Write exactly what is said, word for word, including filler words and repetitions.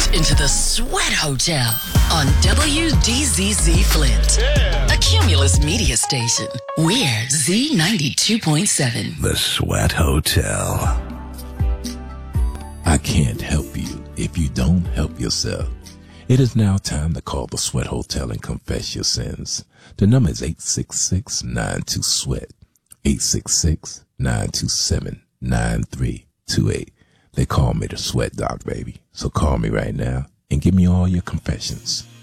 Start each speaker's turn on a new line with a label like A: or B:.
A: into the Sweat Hotel on W D Z Z Flint, yeah. A Cumulus media station. We're Z ninety-two point seven.
B: The Sweat Hotel.
C: I can't help you if you don't help yourself. It is now time to call the Sweat Hotel and confess your sins. The number is eight six six, nine two, SWEAT, eight six six, nine two seven, nine three two eight. They call me the Sweat Doc, baby. So call me right now and give me all your confessions.